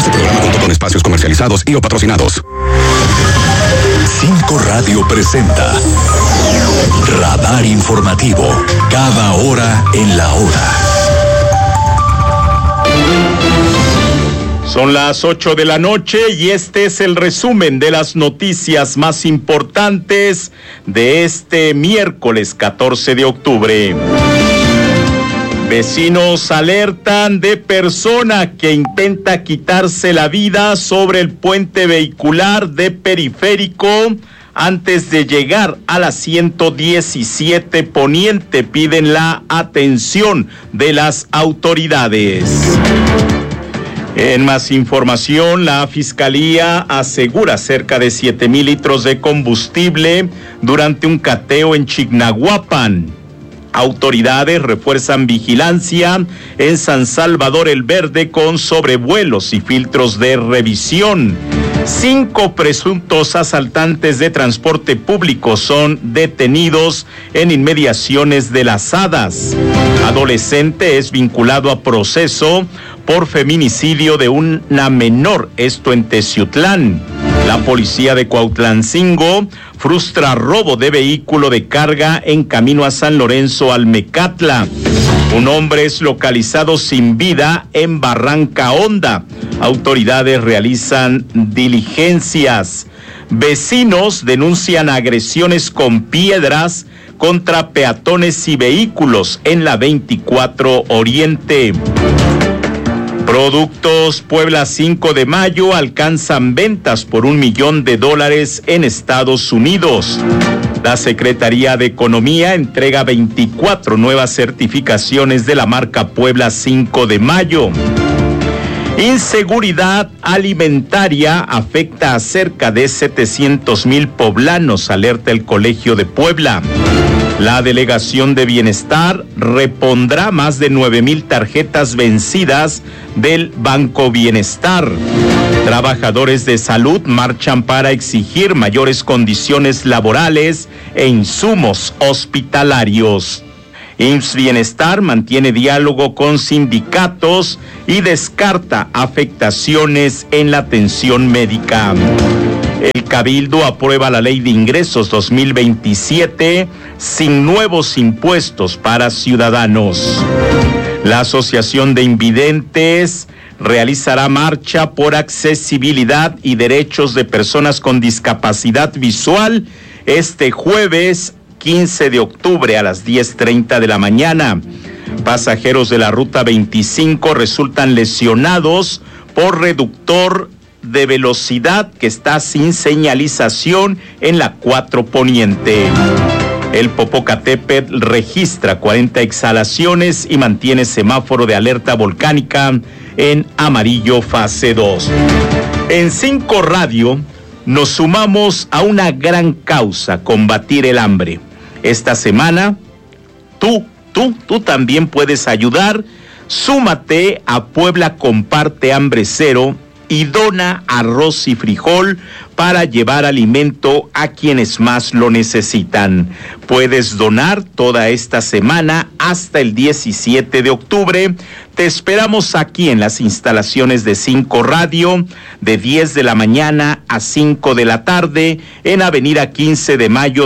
Este programa contó con espacios comercializados y o patrocinados. 5 Radio presenta Radar Informativo, cada hora en la hora. Son las 8 de la noche y este es el resumen de las noticias más importantes de este miércoles 14 de octubre. Vecinos alertan de persona que intenta quitarse la vida sobre el puente vehicular de Periférico antes de llegar a la 117 Poniente. Piden la atención de las autoridades. En más información, la Fiscalía asegura cerca de 7,000 litros de combustible durante un cateo en Chignahuapan. Autoridades refuerzan vigilancia en San Salvador el Verde con sobrevuelos y filtros de revisión. 5 presuntos asaltantes de transporte público son detenidos en inmediaciones de Las Hadas. Adolescente es vinculado a proceso por feminicidio de una menor, esto en Teciutlán. La policía de Cuautlancingo frustra robo de vehículo de carga en camino a San Lorenzo Almecatla. Un hombre es localizado sin vida en Barranca Honda. Autoridades realizan diligencias. Vecinos denuncian agresiones con piedras contra peatones y vehículos en la 24 Oriente. Productos Puebla 5 de Mayo alcanzan ventas por $1 millón en Estados Unidos. La Secretaría de Economía entrega 24 nuevas certificaciones de la marca Puebla 5 de Mayo. Inseguridad alimentaria afecta a cerca de 700,000 poblanos, alerta el Colegio de Puebla. La Delegación de Bienestar repondrá más de 9,000 tarjetas vencidas del Banco Bienestar. Trabajadores de salud marchan para exigir mayores condiciones laborales e insumos hospitalarios. IMSS Bienestar mantiene diálogo con sindicatos y descarta afectaciones en la atención médica. El Cabildo aprueba la Ley de Ingresos 2027 sin nuevos impuestos para ciudadanos. La Asociación de Invidentes realizará marcha por accesibilidad y derechos de personas con discapacidad visual este jueves 15 de octubre a las 10:30 de la mañana. Pasajeros de la Ruta 25 resultan lesionados por reductor de velocidad que está sin señalización en la 4 Poniente. El Popocatépetl registra 40 exhalaciones y mantiene semáforo de alerta volcánica en amarillo fase 2. En 5 Radio nos sumamos a una gran causa: combatir el hambre. Esta semana, tú también puedes ayudar. Súmate a Puebla Comparte Hambre Cero y dona arroz y frijol para llevar alimento a quienes más lo necesitan. Puedes donar toda esta semana hasta el 17 de octubre. Te esperamos aquí en las instalaciones de 5 Radio de 10 de la mañana a 5 de la tarde en Avenida 15 de Mayo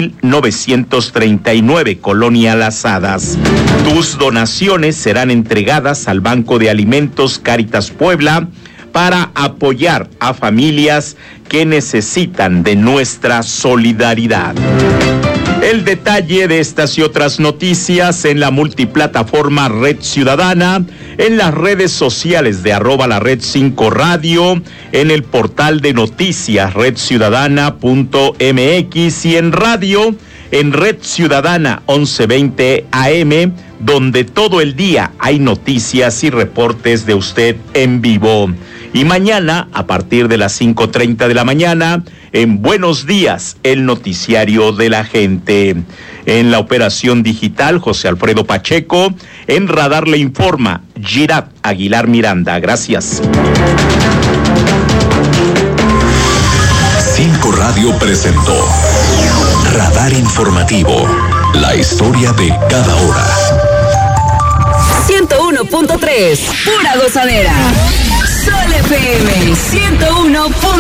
2939, Colonia Las Hadas. Tus donaciones serán entregadas al Banco de Alimentos Cáritas Puebla para apoyar a familias que necesitan de nuestra solidaridad. El detalle de estas y otras noticias en la multiplataforma Red Ciudadana, en las redes sociales de @lared5 Radio, en el portal de noticias redciudadana.mx y en radio, en Red Ciudadana 1120 AM, donde todo el día hay noticias y reportes de usted en vivo. Y mañana, a partir de las 5:30 de la mañana, en Buenos Días, el noticiario de la gente. En la operación digital, José Alfredo Pacheco. En Radar le informa, Girat Aguilar Miranda. Gracias. 5 Radio presentó Radar Informativo, la historia de cada hora. 101.3, pura gozadera. Sol FM 101.